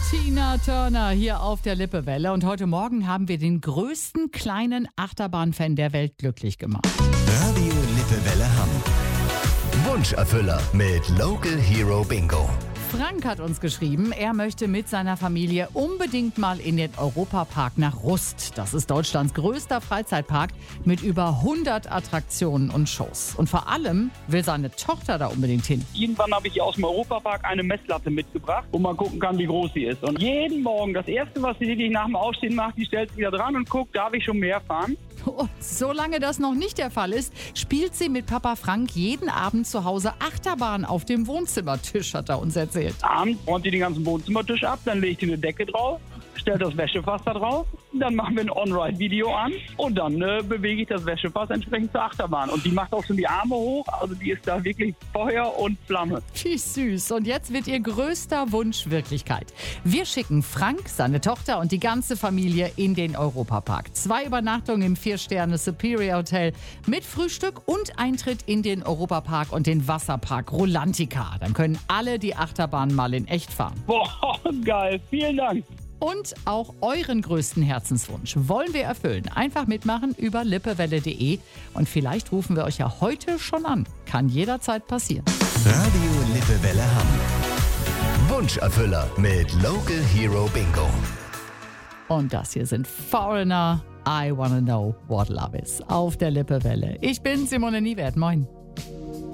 Tina Turner hier auf der Lippewelle. Und heute Morgen haben wir den größten kleinen Achterbahnfan der Welt glücklich gemacht. Radio Lippewelle Hamm. Wunscherfüller mit Local Hero Bingo. Frank hat uns geschrieben, er möchte mit seiner Familie unbedingt mal in den Europapark nach Rust. Das ist Deutschlands größter Freizeitpark mit über 100 Attraktionen und Shows. Und vor allem will seine Tochter da unbedingt hin. Irgendwann habe ich hier aus dem Europapark eine Messlatte mitgebracht, wo man gucken kann, wie groß sie ist. Und jeden Morgen, das Erste, was sie wirklich nach dem Aufstehen macht, die stellt sich wieder dran und guckt, darf ich schon mehr fahren? Und solange das noch nicht der Fall ist, spielt sie mit Papa Frank jeden Abend zu Hause Achterbahn auf dem Wohnzimmertisch, hat er uns erzählt. Abends räumt sie den ganzen Wohnzimmertisch ab, dann legt sie eine Decke drauf, stellt das Wäschefass da drauf, dann machen wir ein On-Ride-Video an und dann bewege ich das Wäschefass entsprechend zur Achterbahn. Und die macht auch schon die Arme hoch, also die ist da wirklich Feuer und Flamme. Wie süß. Und jetzt wird ihr größter Wunsch Wirklichkeit. Wir schicken Frank, seine Tochter und die ganze Familie in den Europapark. 2 Übernachtungen im 4-Sterne Superior Hotel mit Frühstück und Eintritt in den Europapark und den Wasserpark Rolantica. Dann können alle die Achterbahn mal in echt fahren. Boah, geil. Vielen Dank. Und auch euren größten Herzenswunsch wollen wir erfüllen. Einfach mitmachen über lippewelle.de und vielleicht rufen wir euch ja heute schon an. Kann jederzeit passieren. Radio Lippewelle Hamm. Wunscherfüller mit Local Hero Bingo. Und das hier sind Foreigner. I wanna know what love is. Auf der Lippewelle. Ich bin Simone Niewert. Moin.